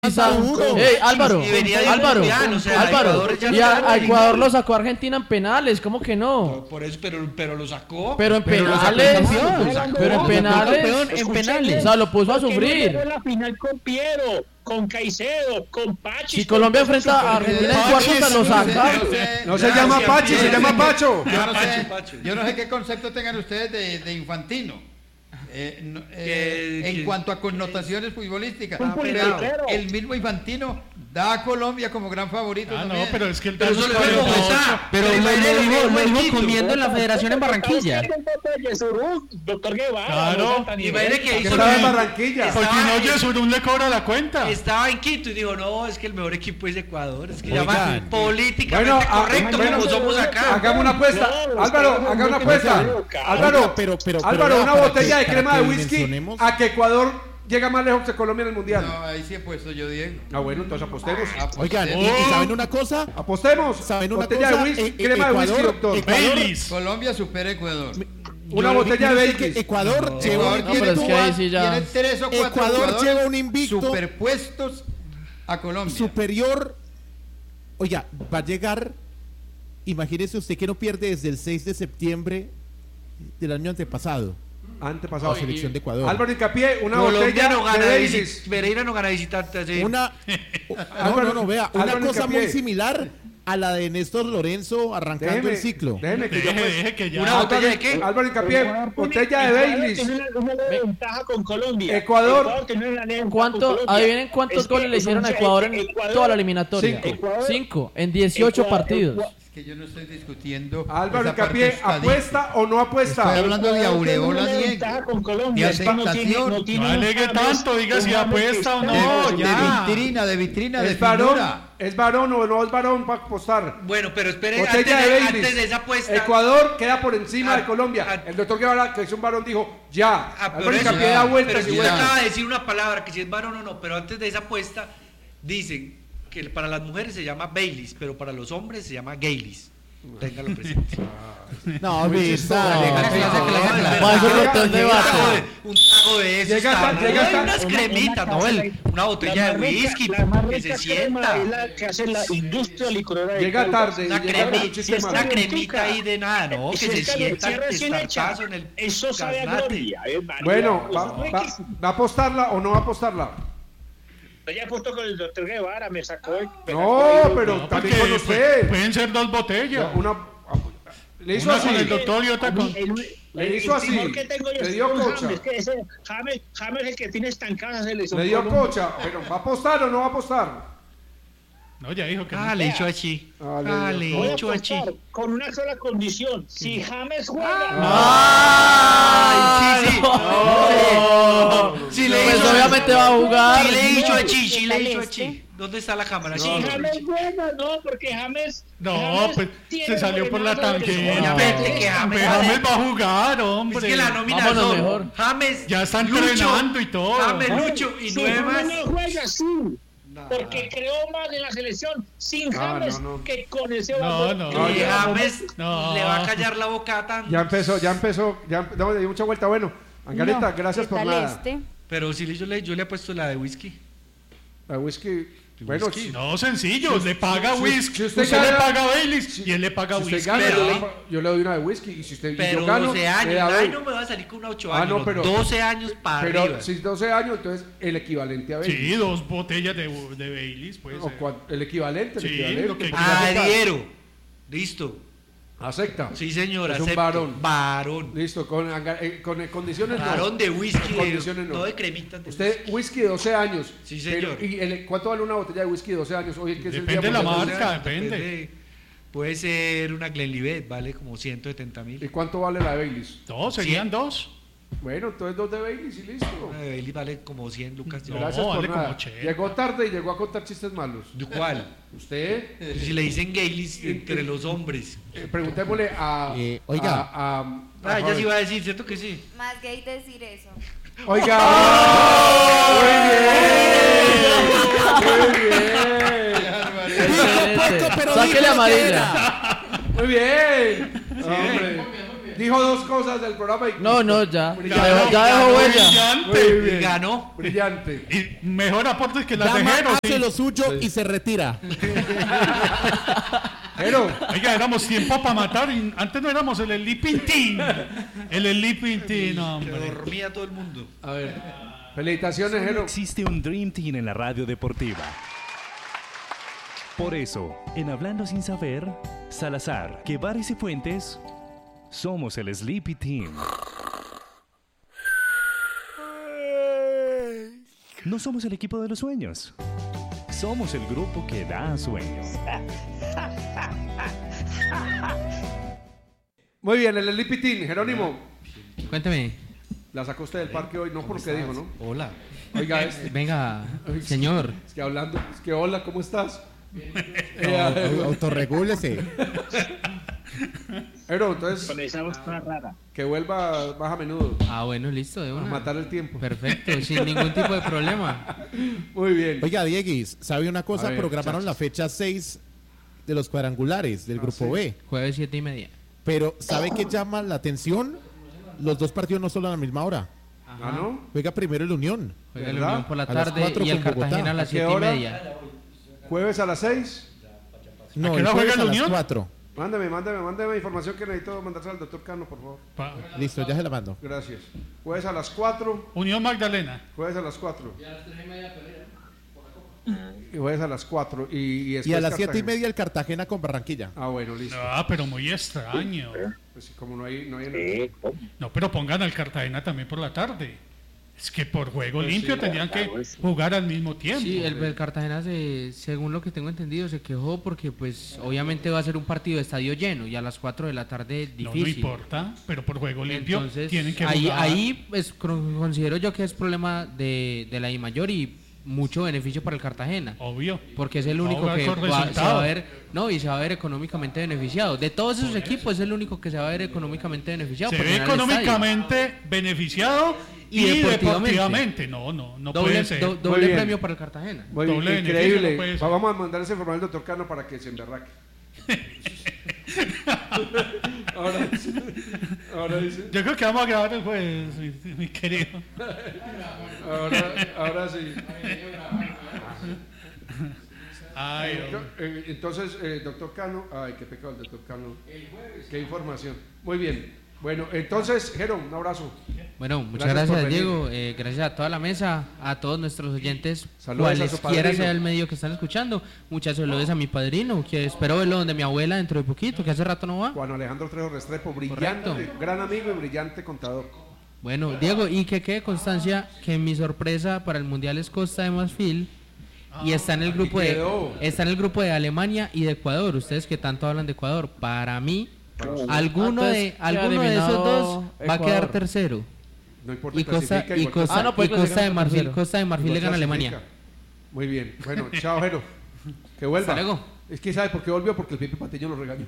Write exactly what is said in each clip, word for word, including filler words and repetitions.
Hey, Álvaro, y venía de Álvaro, mundial, o sea, Álvaro, Ecuador ya y a, está a Ecuador lo sacó Argentina en penales, ¿cómo que no? No, por eso, pero, pero lo sacó. Pero en Pero lo sacó penales, campeón, pero, sacó pero en campeón, penales, en o penales. sea, lo puso a ¿Por qué no sufrir. llegó a la final con Piero, con Caicedo, con Pachi? Si Colombia enfrenta a Argentina en cuartos, se lo saca. No se llama Pachi, se llama Pacho. Yo no, sé, Pacho. yo no sé qué concepto tengan ustedes de, de Infantino. Eh, no, eh, Que- en que- cuanto a connotaciones futbolísticas, Un pero puñetero. el mismo Infantino da a Colombia como gran favorito. Ah, no, también. pero es que el Pero eso lo dijo en Bogotá. Pero lo, Imagínate lo que dijo, fue lo el dijo título. comiendo en la federación en Barranquilla. Doctor Guevara. Claro. no tan Y imagínate que Que hizo estaba en lo- Barranquilla. Porque Estaba no, en- Yesurún le cobra la cuenta. Estaba en Quito y dijo, no, es que el mejor equipo es Ecuador. Es que Oigan. llama políticamente Bueno, ah, correcto bueno, como somos acá. Hagamos una apuesta. No, Álvaro, ustedes haga una no apuesta. tienen que- Álvaro, pero, pero, pero, Álvaro, vea, una para botella que- de crema para de que whisky dimensionemos. a que Ecuador llega más lejos que Colombia en el mundial. No, ahí sí he puesto yo, Diego. Ah, bueno, entonces apostemos. Oigan, ¿y, Apostemos. y saben una cosa? Apostemos. ¿Saben una Botella cosa? de whisky, Eh, eh, crema de whisky, Ecuador- doctor. Ecuador- Baileys. Colombia supera a Ecuador. Una Yo- botella de mire usted que Baileys. Ecuador lleva Ecuador No, tiene, pero es que ahí sí ya- tiene tres o cuatro Ecuador jugadores lleva un invicto. superpuestos a Colombia. superior. Oiga, va a llegar. Imagínese usted que no pierde desde el seis de septiembre del año antepasado. Antepasado. La selección de Ecuador. Álvaro Hincapié, una Colombia botella no de gana de Baileys. visitante. Pereira no gana de visitante. sí. Una. No, no, no, vea. Una Álvaro cosa Hincapié. muy similar a la de Néstor Lorenzo arrancando Déjeme, el ciclo. déjeme que yo Deje, pues. deje que ya. Una botella de qué? Álvaro Hincapié, botella de Baileys. Tiene una, una leve ventaja con Colombia. Ecuador. tiene una leve ventaja ¿Cuánto, con Colombia. adivinen cuántos Es que goles le hicieron a es un- Ecuador en Ecuador- toda la eliminatoria? Cinco. Ecuador- Cinco, en dieciocho Ecuador- partidos. Ecuador- Es que yo no estoy discutiendo. Álvaro esa parte Hincapié, estadística. ¿apuesta o no apuesta? Estoy hablando de Ecuador tiene aureola, una leve Diego. ventaja con Colombia. De Es que no tiene- aceptación. no tiene No un alegue James- tanto, diga un si James apuesta o que no, está- de, ya. de vitrina, de vitrina, de ¿Es varón? figura. ¿Es varón o no es varón para apostar? Bueno, pero espere, antes Botella de de, Baileys. antes de esa apuesta. Ecuador queda por encima Ah, de Colombia. ah, El doctor Guevara, que es un varón, dijo ya. Ah, pero Álvaro eso- Hincapié da Pero vueltas si y usted vueltas. acaba de decir una palabra, que si es varón o no, pero antes de esa apuesta, dicen que para las mujeres se llama Baileys, pero para los hombres se llama Gayleys. Téngalo presente. No, Vista. Va, eso no está en debate. Un trago de eso. Llega está, hasta- llega no, hasta- unas cremitas, no, el- una botella de whisky, La más que rica se crema sienta. es la que hace la industria licorera de Llega Caldas. tarde. Una llega con un cremita, chiste está una malo. bien. cremita ahí de nada, no, que Si se es sienta si es recién hecha, estartazo en el eso sabe a gaznate. gloria. eh, María. Bueno, Eso va, es va- riquísimo. ¿va a apostarla o no va a apostarla? Yo ya he puesto con el doctor Guevara, me sacó. me No, sacó- pero No, también porque con usted. pueden ser dos botellas. Una, le hizo Una así. con el doctor y otra con. El, el, Le hizo el así, temor que tengo yo le es dio con cocha. James, que ese James, James es el que tiene estancada esa selección. Le dio Colombia. cocha. Pero ¿va a apostar o no va a apostar? No, ya dijo que Ah, no. le echó así. Ah, le Ah, dio le Voy a echó así. apostar con una sola condición. Si James juega, Ay, sí, sí. No. Sí, le Pues hizo- obviamente va a jugar. Sí, le hizo allí, sí, le hizo Celeste. allí. ¿Dónde está la cámara? si Sí, James juega, no, porque James. No, James pues tiene se salió por la morenazo de tangente. zona. Vete, que James Pero va a- James va a jugar, Es hombre. que la nómina Vámonos son mejor. James, Ya está Lucho, entrenando y todo. James, Lucho y Si nueve más. James no juega, sí. Porque creó más en la selección sin Ah, James no, no. que con ese No, valor no. que No, Y le damos. James No. le va a callar la boca tan. Ya empezó, ya empezó. Ya, empe- no, le dio mucha vuelta. Bueno, Angarita, No, gracias ¿qué por tal nada. este? Pero si yo le, yo le he puesto la de whisky. La whisky. Bueno, Whisky. si- No, sencillo, le paga si- whisky. si usted usted gana- le paga Baileys si- y él le paga si usted whisky. gana, Pero- yo, le, pa- yo le doy una de whisky. Y si usted y Pero yo gano, doce le años. da Ay, doy. no me va a salir con una ocho Ah, años. no, pero- doce años para Pero arriba. si es doce años, entonces el equivalente a veinte. Sí, dos botellas de, de Baileys, pues. O cua- el equivalente, el Sí, equivalente. lo que porque la mitad. Adhiero. Listo. Acepta. Sí, señora. Es un acepto. varón. Varón. Listo, con, anga- eh, con eh, condiciones no. Varón de whisky. Condiciones de, no. no de cremitas. De Usted, whisky de doce años. Sí, señor. Pero, ¿y el- cuánto vale una botella de whisky de doce años? Hoy, ¿qué es el Depende día de la por marca. ejemplo? depende. Puede ser una Glenlivet, vale como ciento setenta ¿Y mil. cuánto vale la de Baileys? No, serían Cien. dos. Bueno, entonces dos de Baileys y listo. Una de Bailey vale como cien lucas. No, Gracias por vale como nada. ochenta. Llegó tarde y llegó a contar chistes malos. ¿De cuál? Usted, Si le dicen Gayleys entre los hombres. eh, preguntémosle a... Eh, oiga. A, a- a Ah, ella Javi. sí iba a decir, ¿cierto que sí? Más gay decir eso. Oiga. Muy bien. Muy bien. Excelente. pero Sáquele dijo lo que amarilla. era. Muy bien. Hombre. dijo dos cosas del programa y... No, no, ya. Ya, Ya, dejó- ya dejó Ganó huella. brillante. Muy bien. Y ganó. Brillante. Y mejor aporte que las de Dama Jero. hace sí. lo suyo y se retira. Jero, Oiga, éramos tiempo para matar. Y antes no éramos el Elipintín. El Elipintín, Que hombre. dormía todo el mundo. a ver. Felicitaciones, Solo Jero. existe un Dream Team en la radio deportiva. Por eso, en Hablando Sin Saber, Salazar, Guevares y Fuentes, somos el Sleepy Team. No somos el equipo de los sueños. Somos el grupo que da sueño. Muy bien, el Elipitín, Jerónimo. Cuénteme. La sacó usted del parque hoy, no por lo que dijo, ¿no? Hola. Oiga, es, Venga, señor. es que hablando, es que hola, ¿cómo estás? Au- Autorregúlese. Jero, entonces, Con esa voz toda rara. que vuelva más a menudo Ah, bueno, listo, de a una. matar el tiempo. Perfecto, sin ningún tipo de problema. Muy bien. Oiga, Dieguis, ¿sabe una cosa? A ver, Programaron muchachos. la fecha seis de los cuadrangulares del Grupo sí. B. Jueves siete y media. Pero ¿sabe qué llama la atención? Los dos partidos no solo a la misma hora. Ah, ¿no? Juega primero el Unión. Juega el ¿Verdad? Unión por la A las tarde cuatro y el con Bogotá. Cartagena a ¿A las qué siete y hora? media. Jueves a las seis. No, qué el hora jueves juega a el las Unión? cuatro. Mándeme, mándeme, mándeme información que necesito mandarse al doctor Cano, por favor. Pa- Listo, ya se la mando. Gracias. Jueves a las cuatro. Unión Magdalena. Jueves a las cuatro. Y jueves a las cuatro. Y, y, después Y a las siete y Cartagena. media el Cartagena con Barranquilla. Ah, bueno, listo. Ah, pero muy extraño. Pues sí, como no hay... No hay Eh, ¿cómo? No, pero pongan al Cartagena también por la tarde. Es que por juego Pues limpio sí. tendrían que Claro, sí. jugar al mismo tiempo. Sí, el, el Cartagena, se, según lo que tengo entendido, se quejó porque pues obviamente va a ser un partido de estadio lleno y a las cuatro de la tarde No, no difícil. importa, pero por juego limpio Entonces, tienen que ahí, jugar. ahí pues, cro- considero yo que es problema de, de la I mayor y mucho beneficio para el Cartagena. Obvio. Porque es el Va a único jugar que con va, se va resultado. a ver, no, y se va a ver económicamente beneficiado. De todos esos equipos es el único que se va a ver económicamente beneficiado. Se por ve llenar el estadio. económicamente beneficiado y, Y deportivamente. deportivamente. No, no, no Doble, puede ser. do- Muy doble bien. premio para el Cartagena. Muy bien, Doble beneficio, increíble. no puede ser. Va- Vamos a mandar ese información al doctor Cano para que se emberraque. ahora, dice- ahora dice. Yo creo que vamos a grabar el jueves, mi, mi querido. Ahora, ahora sí. Ay, Eh, hombre. eh, Entonces, eh, doctor Cano, ay, qué pecado el doctor Cano. Qué información. Muy bien. Bueno, entonces, Jero, un abrazo. Bueno, muchas Gracias por gracias, venir. Diego. Eh, gracias a toda la mesa, a todos nuestros oyentes, Saludos a su cualesquiera padrino. sea el medio que están escuchando. Muchas saludos a mi padrino, que espero verlo donde mi abuela dentro de poquito, que hace rato no va. Juan Alejandro Trejo Restrepo, brillante, Correcto. gran amigo y brillante contador. Bueno, Diego, y que quede constancia que mi sorpresa para el Mundial es Costa de Marfil y está en el grupo y de quedó. está en el grupo de Alemania y de Ecuador. Ustedes que tanto hablan de Ecuador, para mí alguno Entonces, de queda alguno de esos eliminado dos va a quedar Ecuador. tercero. No importa, Y Costa clasifica y igual Costa, Ah, no, puede y Costa de clasificar Marfil, tercero. Costa de Marfil le igual gana a clasifica. Alemania. Muy bien. Bueno, chao, Jero. Que vuelva. Hasta luego. Es que sabe por qué volvió, porque el Pipe Patiño lo regañó.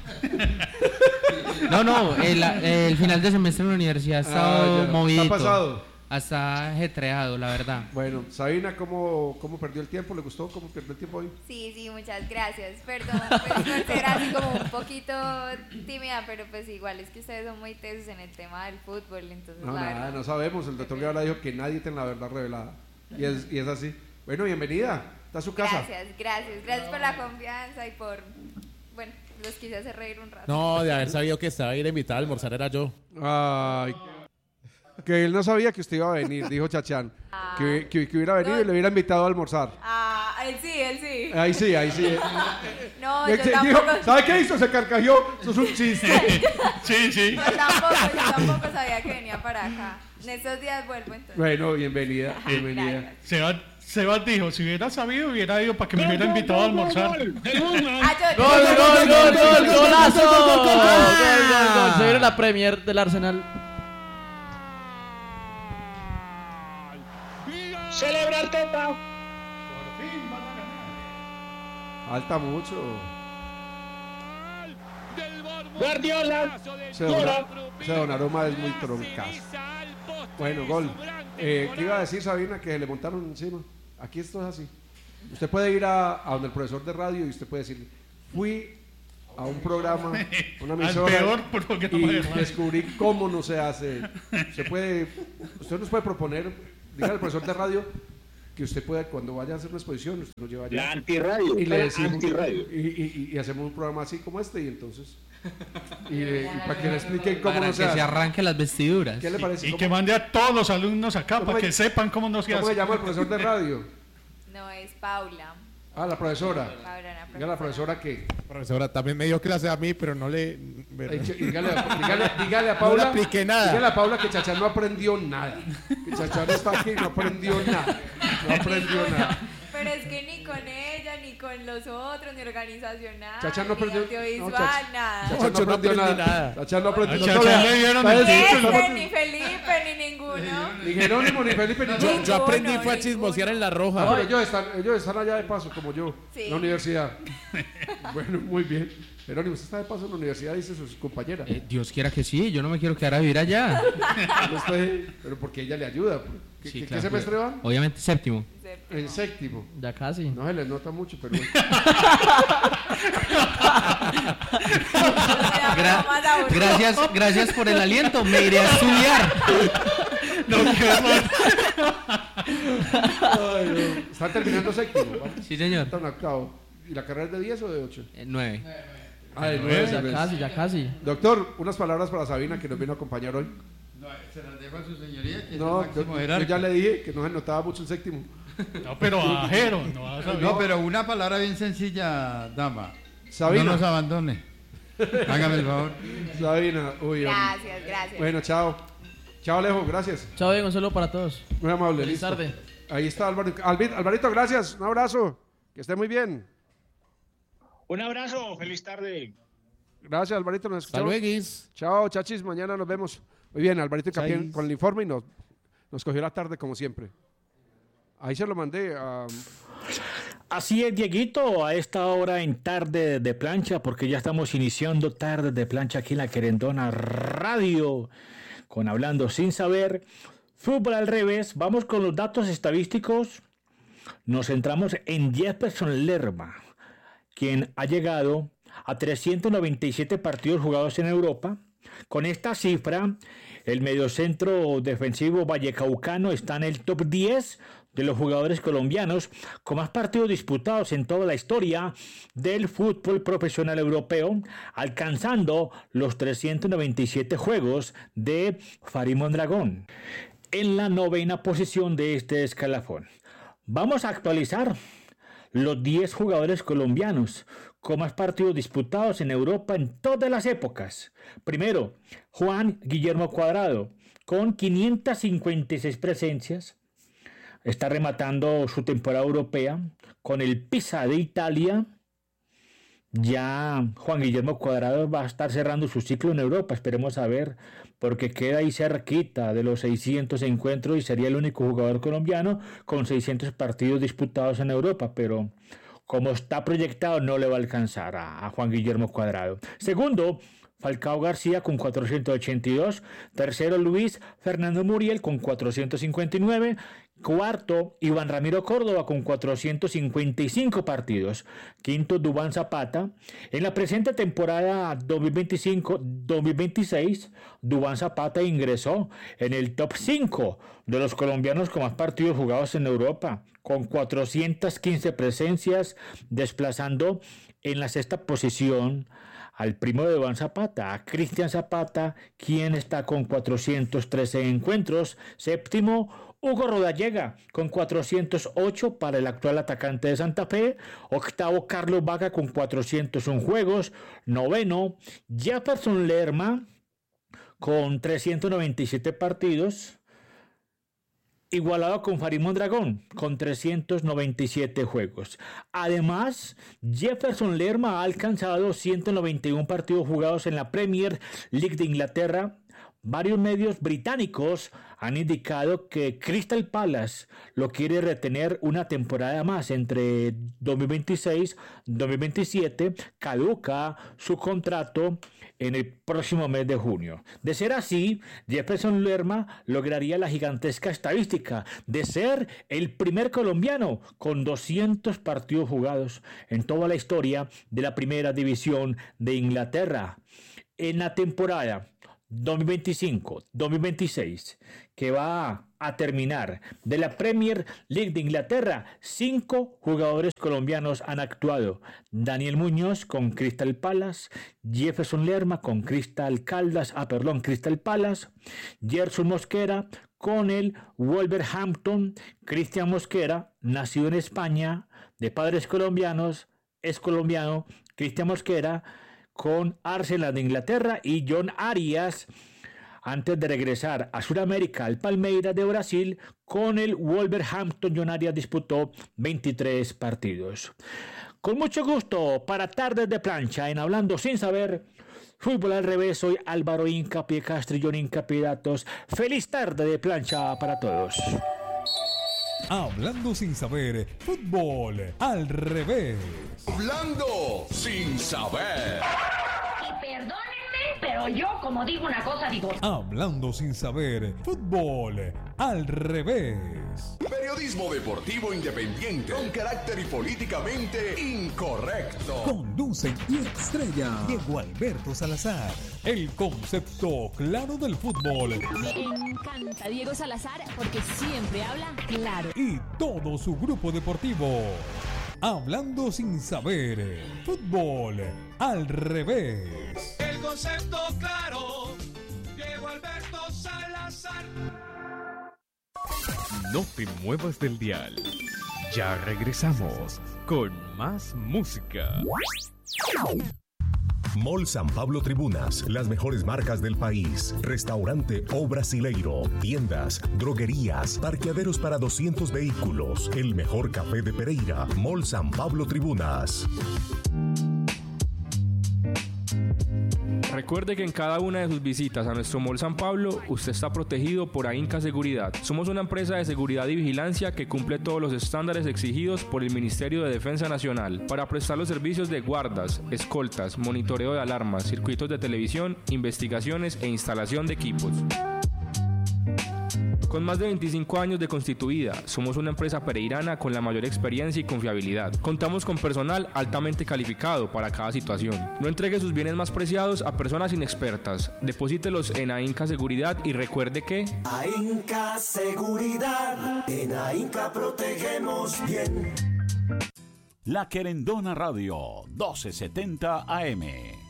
No, no, el, el final de semestre en la universidad ha estado Ah, ya. movido. ¿Está pasado? Hasta ajetreado, la verdad. Bueno, Sabina, ¿cómo, ¿cómo perdió el tiempo? ¿Le gustó cómo perdió el tiempo hoy? Sí, sí, muchas gracias. Perdón pues, por ser así como un poquito tímida, pero pues igual es que ustedes son muy tesos en el tema del fútbol, entonces No, la nada, verdad. no sabemos. El doctor Guevara dijo que nadie tiene la verdad revelada. Y es, y es así. Bueno, bienvenida. Está a su casa. Gracias, gracias. Gracias por la confianza y por, bueno, los quise hacer reír un rato. No, de haber sabido que estaba a ir a invitar a almorzar era yo. Ay, que él no sabía que usted iba a venir, dijo Chachán. Ah. Que, que, que hubiera venido No. y le hubiera invitado a almorzar. Ah, él sí, él sí. Ahí sí, ahí sí. No, Eh, yo se- tampoco. dijo, ¿sabe qué hizo? Se carcajeó. Eso es un chiste. Sí, sí. Yo tampoco, yo tampoco sabía que venía para acá. En estos días vuelvo entonces. Bueno, bienvenida, bienvenida. Gracias. Sebas, Sebas dijo, si hubiera sabido, hubiera ido para que me hubiera invitado a almorzar. Ah, yo, ¡Gol, gol, gol, gol, golazo! Gol, gol, gol, gol, Gol, gol. gol, gol. Se viene la Premier del Arsenal. Celebrar Teta. Falta mucho. Guardiola. Ese don, ese don Aroma es muy troncazo. Bueno, gol. Eh, ¿Qué iba a decir Sabina? Que le montaron encima. Aquí esto es así. Usted puede ir a, a donde el profesor de radio y usted puede decir, fui a un programa, una Al emisora, peor programa y de radio. descubrí cómo no se hace. Usted puede, usted nos puede proponer, dígale al profesor de radio que usted pueda, cuando vaya a hacer una exposición, usted nos lleva allá. La antirradio, Y le la decimos, antirradio. y, y, y hacemos un programa así como este, y entonces, y, y para que le expliquen cómo Para no que se hace. se arranque las vestiduras. ¿Qué le parece? Y ¿Cómo, que mande a todos los alumnos acá ¿Cómo para me- que sepan cómo no se ¿Cómo se hace. llama el profesor de radio? No, es Paula. Ah, la profesora. Paula, una Diga la profesora que. Profesora, también me dio clase a mí, pero no le... Ay, che- Dígale, a- dígale, dígale a No Paula. le apliqué nada. Dígale a Paula que Chachán no aprendió nada. Que Chachán está aquí y no aprendió nada. No aprendió nada. Pero es que ni con ella, ni con los otros, ni organizacional, Chachán no ni aprendió- audiovisual, no, Chach- nada. Chachán No, yo no aprendí nada. Chachán no aprendió A no, Chachán vea, le dieron ¿sabes? el Este, Estamos- ni Felipe, ni ninguno. Ni Jerónimo, ni Felipe, ni Yo, yo. yo aprendí Ninguno, fue a chismosear en la Ah, roja. pero ellos están, ellos están allá de paso, como yo, Sí. en la universidad. Bueno, muy bien. Jerónimo, usted está de paso en la universidad, dice su compañera. Eh, Dios quiera que sí, yo no me quiero quedar a vivir allá. No estoy- pero porque ella le ayuda. ¿Qué, Sí, qué- claro, qué semestre cuidado. van? Obviamente séptimo. En séptimo. Ya casi. No se les nota mucho, pero bueno. Gra- gracias, gracias por el aliento, me iré a estudiar. No, qué horror. Ay, no. Están terminando séptimo. ¿Vale? Sí, señor. Están octavo. ¿Y la carrera es de diez o de ocho? Eh, nueve. Ah, de nueve. Ya sí, ves. casi, ya casi. Doctor, unas palabras para Sabina que nos vino a acompañar hoy. No, se las dejo a su señoría, que No, es el yo, máximo yo jerarca. ya le dije que no se notaba mucho el séptimo. No, pero a Jero, no vas a ver. No, pero una palabra bien sencilla, dama. Sabina. No nos abandone. Hágame el favor. Sabina, uy, hombre. Gracias, gracias. Bueno, chao. Chao, Alejo, gracias. Chao, bien, un saludo para todos. Muy amable. Feliz listo. tarde. Ahí está Álvaro. Alvi- Alvarito, gracias. Un abrazo. Que esté muy bien. Un abrazo, feliz tarde. Gracias, Alvarito. Nos Hasta escuchamos. luego. Chao, chachis. Mañana nos vemos. Muy bien, Alvarito y Capien Chais. con el informe y nos, nos cogió la tarde como siempre. Ahí se lo mandé a... Así es, Dieguito, a esta hora en Tarde de Plancha, porque ya estamos iniciando Tarde de Plancha aquí en la Querendona Radio, con Hablando Sin Saber, Fútbol al Revés. Vamos con los datos estadísticos. Nos centramos en Jefferson Lerma, quien ha llegado a trescientos noventa y siete partidos jugados en Europa. Con esta cifra, el mediocentro defensivo vallecaucano está en el top diez de los jugadores colombianos con más partidos disputados en toda la historia del fútbol profesional europeo, alcanzando los trescientos noventa y siete juegos de Farid Mondragón en la novena posición de este escalafón. Vamos a actualizar los diez jugadores colombianos con más partidos disputados en Europa en todas las épocas. Primero, Juan Guillermo Cuadrado, con quinientas cincuenta y seis presencias. Está rematando su temporada europea con el Pisa de Italia. Ya Juan Guillermo Cuadrado va a estar cerrando su ciclo en Europa. Esperemos a ver, porque queda ahí cerquita de los seiscientos encuentros y sería el único jugador colombiano con seiscientos partidos disputados en Europa, pero como está proyectado no le va a alcanzar a, a Juan Guillermo Cuadrado. Segundo, Falcao García con cuatrocientos ochenta y dos. Tercero, Luis Fernando Muriel con cuatrocientos cincuenta y nueve. Cuarto, Iván Ramiro Córdoba con cuatrocientos cincuenta y cinco partidos. Quinto, Duván Zapata. En la presente temporada dos mil veinticinco dos mil veintiséis, Duván Zapata ingresó en el top cinco de los colombianos con más partidos jugados en Europa, con cuatrocientas quince presencias, desplazando en la sexta posición al primo de Duván Zapata, a Cristian Zapata, quien está con cuatrocientos trece encuentros. Séptimo, Hugo Rodallega, con cuatrocientos ocho para el actual atacante de Santa Fe. Octavo, Carlos Vaca, con cuatrocientos uno juegos. Noveno, Jefferson Lerma, con trescientos noventa y siete partidos. Igualado con Farid Mondragón, con trescientos noventa y siete juegos. Además, Jefferson Lerma ha alcanzado ciento noventa y uno partidos jugados en la Premier League de Inglaterra, Varios medios británicos han indicado que Crystal Palace lo quiere retener una temporada más entre dos mil veintiséis y dos mil veintisiete. Caduca su contrato en el próximo mes de junio. De ser así, Jefferson Lerma lograría la gigantesca estadística de ser el primer colombiano con doscientos partidos jugados en toda la historia de la primera división de Inglaterra. En la temporada dos mil veinticinco dos mil veintiséis, que va a terminar, de la Premier League de Inglaterra, cinco jugadores colombianos han actuado. Daniel Muñoz con Crystal Palace, Jefferson Lerma con Crystal Caldas, ah, perdón, Crystal Palace, Gerson Mosquera con el Wolverhampton, Cristian Mosquera, nacido en España, de padres colombianos, es colombiano, Cristian Mosquera, con Arsenal de Inglaterra, y John Arias, antes de regresar a Sudamérica, al Palmeiras de Brasil, con el Wolverhampton. John Arias disputó veintitrés partidos. Con mucho gusto, para Tardes de Plancha, en Hablando Sin Saber, Fútbol al Revés, soy Álvaro Incapié Castrillón Incapié Datos. Feliz tarde de plancha para todos. Hablando Sin Saber, Fútbol al Revés. Hablando Sin Saber. Y perdónenme, pero yo como digo una cosa, digo... Hablando Sin Saber, Fútbol al Revés. Periodismo deportivo independiente, con carácter y políticamente incorrecto. Conducen y estrella Diego Alberto Salazar. El concepto claro del fútbol. Me encanta Diego Salazar porque siempre habla claro. Y todo su grupo deportivo. Hablando Sin Saber, Fútbol al Revés. El concepto claro, Diego Alberto Salazar. No te muevas del dial. Ya regresamos con más música. Mall San Pablo Tribunas, las mejores marcas del país. Restaurante O Brasileiro, tiendas, droguerías, parqueaderos para doscientos vehículos. El mejor café de Pereira. Mall San Pablo Tribunas. Recuerde que en cada una de sus visitas a nuestro Mall San Pablo, usted está protegido por AINCA Seguridad. Somos una empresa de seguridad y vigilancia que cumple todos los estándares exigidos por el Ministerio de Defensa Nacional para prestar los servicios de guardas, escoltas, monitoreo de alarmas, circuitos de televisión, investigaciones e instalación de equipos. Con más de veinticinco años de constituida, somos una empresa pereirana con la mayor experiencia y confiabilidad. Contamos con personal altamente calificado para cada situación. No entregue sus bienes más preciados a personas inexpertas. Deposítelos en AINCA Seguridad y recuerde que... AINCA Seguridad, en AINCA protegemos bien. La Querendona Radio, doce setenta A M.